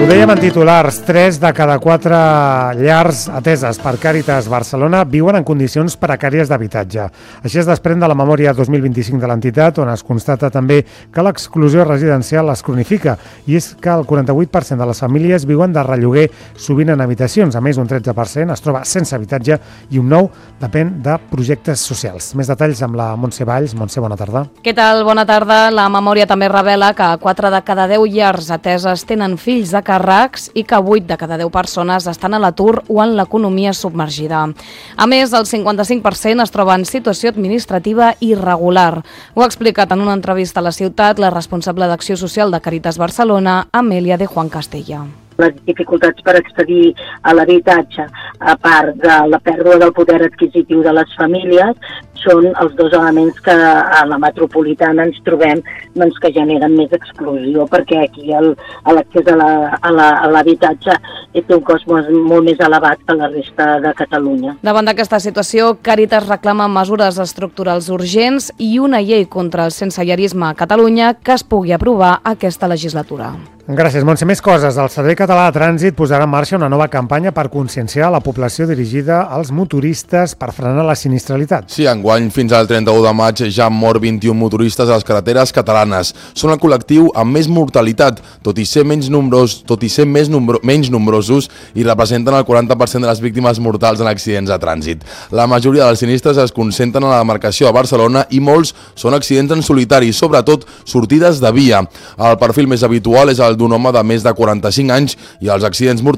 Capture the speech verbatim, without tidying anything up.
Ho dèiem en titulars, tres de cada quatre llars ateses per Càritas Barcelona viuen en condicions precàries d'habitatge. Així es desprèn de la memòria dos mil vint-i-cinc de l'entitat, on es constata també que l'exclusió residencial es cronifica, i és que el quaranta-vuit per cent de les famílies viuen de relloguer, sovint en habitacions. A més, un tretze per cent es troba sense habitatge i un nou depèn de projectes socials. Més detalls amb la Montse Valls. Montse, bona tarda. Què tal? Bona tarda. La memòria també revela que quatre de cada deu llars ateses tenen fills de càrrecs i que vuit de cada deu persones estan a l'atur o en l'economia submergida. A més, el cinquanta-cinc per cent es troba en situació administrativa irregular. Ho ha explicat en una entrevista a La Ciutat la responsable d'Acció Social de Càritas Barcelona, Amèlia de Juan Castella. Les dificultats per accedir a l'habitatge, a part de la pèrdua del poder adquisitiu de les famílies, són els dos elements que a la metropolitana ens trobem doncs, que generen més exclusió, perquè aquí l'accés a l'habitatge té un cost molt més elevat que la resta de Catalunya. Davant d'aquesta situació, Càritas reclama mesures estructurals urgents i una llei contra el sensellarisme a Catalunya que es pugui aprovar aquesta legislatura. Gràcies, Montse. Més coses. El Servei Català de Trànsit posarà en marxa una nova campanya per conscienciar la població dirigida als motoristes per frenar la sinistralitat. Sí, enguany fins al trenta-u de maig ja han mort vint-i-un motoristes a les carreteres catalanes. Són el col·lectiu amb més mortalitat, tot i ser menys nombros, tot i ser més nombro, menys nombrosos i representen el quaranta per cent de les víctimes mortals en accidents de trànsit. La majoria dels sinistres es concentren a la demarcació de Barcelona i molts són accidents en solitari, sobretot sortides de via. El perfil més habitual és el d'un home de més de quaranta-cinc anys i els accidents mortals